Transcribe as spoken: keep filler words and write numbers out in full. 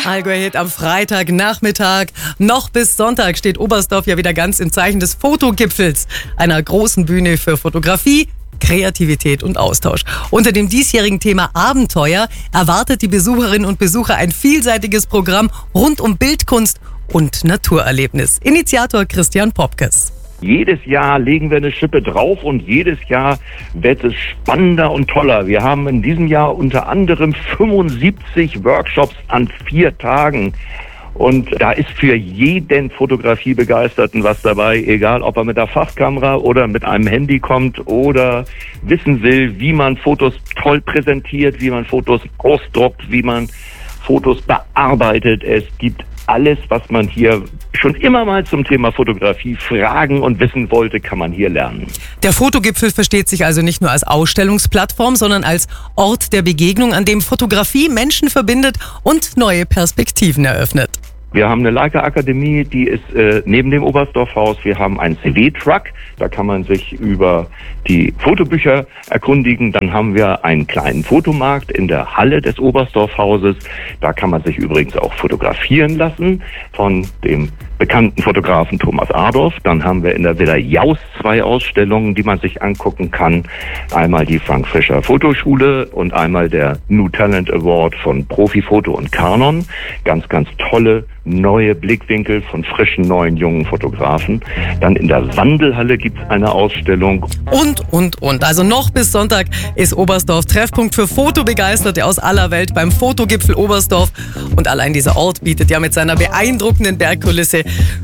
Allgäu-Hit am Freitagnachmittag. Noch bis Sonntag steht Oberstdorf ja wieder ganz im Zeichen des Fotogipfels, einer großen Bühne für Fotografie, Kreativität und Austausch. Unter dem diesjährigen Thema Abenteuer erwartet die Besucherinnen und Besucher ein vielseitiges Programm rund um Bildkunst und Naturerlebnis. Initiator Christian Popkes. Jedes Jahr legen wir eine Schippe drauf und jedes Jahr wird es spannender und toller. Wir haben in diesem Jahr unter anderem fünfundsiebzig Workshops an vier Tagen. Und da ist für jeden Fotografiebegeisterten was dabei, egal ob er mit der Fachkamera oder mit einem Handy kommt oder wissen will, wie man Fotos toll präsentiert, wie man Fotos ausdruckt, wie man Fotos bearbeitet. Es gibt alles, was man hier schon immer mal zum Thema Fotografie fragen und wissen wollte, kann man hier lernen. Der Fotogipfel versteht sich also nicht nur als Ausstellungsplattform, sondern als Ort der Begegnung, an dem Fotografie Menschen verbindet und neue Perspektiven eröffnet. Wir haben eine Leica-Akademie, die ist äh, neben dem Oberstdorf-Haus. Wir haben einen C V-Truck, da kann man sich über die Fotobücher erkundigen. Dann haben wir einen kleinen Fotomarkt in der Halle des Oberstdorf-Hauses. Da kann man sich übrigens auch fotografieren lassen von dem bekannten Fotografen Thomas Adorf. Dann haben wir in der Villa Jaus zwei Ausstellungen, die man sich angucken kann. Einmal die Frank Fischer Fotoschule und einmal der New Talent Award von Profifoto und Canon. Ganz, ganz tolle neue Blickwinkel von frischen, neuen, jungen Fotografen. Dann in der Wandelhalle gibt es eine Ausstellung. Und, und, und. Also noch bis Sonntag ist Oberstdorf Treffpunkt für Fotobegeisterte aus aller Welt beim Fotogipfel Oberstdorf. Und allein dieser Ort bietet ja mit seiner beeindruckenden Bergkulisse